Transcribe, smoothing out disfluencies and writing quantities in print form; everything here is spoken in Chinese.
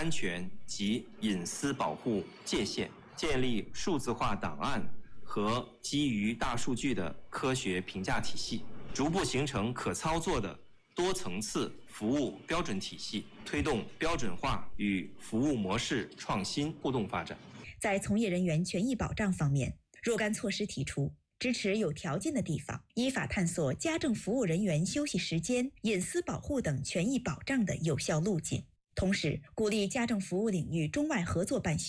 安全及隐私保护界限，建立数字化档案和基于大数据的科学评价体系，逐步形成可操作的多层次服务标准体系，推动标准化与服务模式创新互动发展。 在从业人员权益保障方面，若干措施提出，支持有条件的地方依法探索家政服务人员休息时间、隐私保护等权益保障的有效路径，同时鼓励家政服务领域中外合作办